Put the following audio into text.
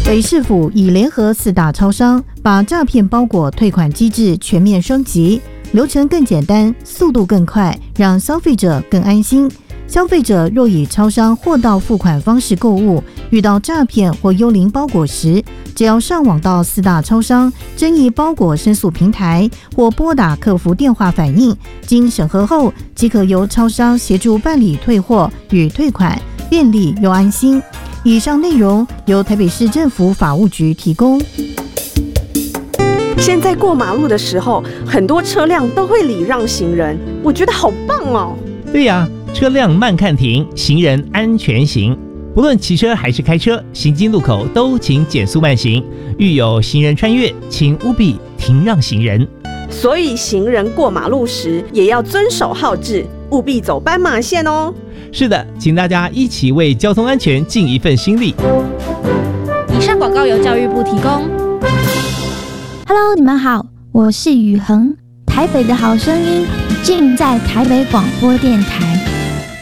北市府已联合4大超商，把诈骗包裹退款机制全面升级，流程更简单，速度更快，让消费者更安心。消费者若以超商货到付款方式购物，遇到诈骗或幽灵包裹时，只要上网到4大超商争议包裹申诉平台，或拨打客服电话反映，经审核后，即可由超商协助办理退货与退款，便利又安心。以上内容由台北市政府法务局提供。 现在过马路的时候，很多车辆都会礼让行人，我觉得好棒哦。 对呀，车辆慢看停，行人安全行。不论骑车还是开车，行经路口都请减速慢行。遇有行人穿越，请务必停让行人。 所以行人过马路时也要遵守号志，务必走斑马线哦。 是的，请大家一起为交通安全尽一份心力。 以上广告由教育部提供。 Hello， 你们好，我是宇恒，台北的好声音尽在台北广播电台。